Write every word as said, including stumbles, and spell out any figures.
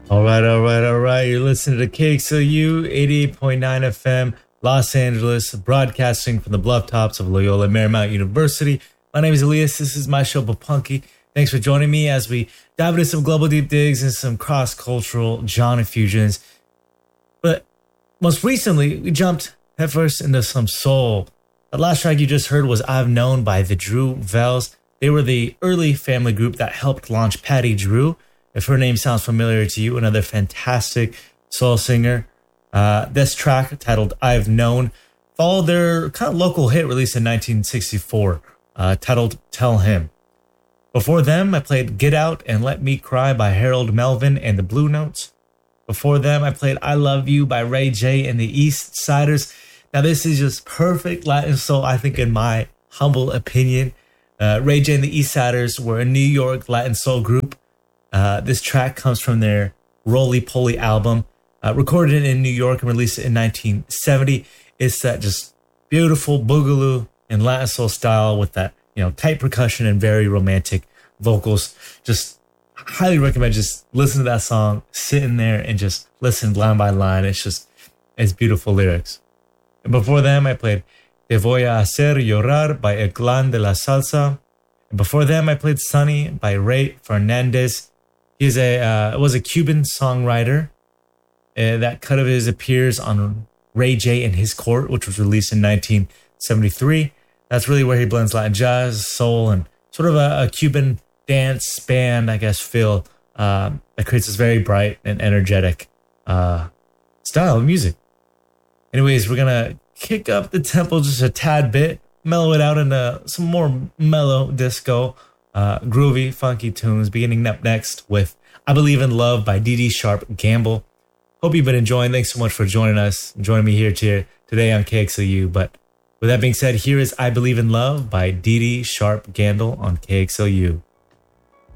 All right, all right, all right. You're listening to K X L U eighty-eight point nine F M, Los Angeles, broadcasting from the bluff tops of Loyola Marymount University. My name is Elias. This is my show, Papunky. Thanks for joining me as we dive into some global deep digs and some cross-cultural genre fusions. But most recently, we jumped headfirst into some soul. The last track you just heard was I've Known by the Drew Vels. They were the early family group that helped launch Patty Drew. If her name sounds familiar to you, another fantastic soul singer. Uh, this track, titled I've Known, followed their kind of local hit released in nineteen sixty-four, uh, titled Tell Him. Before them, I played Get Out and Let Me Cry by Harold Melvin and the Blue Notes. Before them, I played I Love You by Ray J and the East Siders. Now, this is just perfect Latin soul, I think, in my humble opinion. Uh, Ray J and the East Siders were a New York Latin soul group. Uh, this track comes from their Roly Poly album, uh, recorded in New York and released in nineteen seventy. It's that just beautiful boogaloo and Latin soul style with that, you know, tight percussion and very romantic vocals. Just highly recommend just listen to that song, sitting there and just listen line by line. It's just, it's beautiful lyrics. And before them, I played Te Voy a Hacer Llorar by El Clan de la Salsa. And before them, I played Sunny by Ray Fernandez. He's a uh, was a Cuban songwriter. Uh, that cut of his appears on Ray J and His Court, which was released in nineteen seventy-three. That's really where he blends Latin jazz, soul, and sort of a, a Cuban dance band, I guess, feel uh, that creates this very bright and energetic uh, style of music. Anyways, we're going to kick up the tempo just a tad bit, mellow it out into some more mellow disco, uh, groovy, funky tunes, beginning up next with I Believe in Love by Dee Dee Sharp Gamble. Hope you've been enjoying. Thanks so much for joining us, joining me here to, today on K X L U. But with that being said, here is I Believe in Love by Dee Dee Sharp Gamble on K X L U.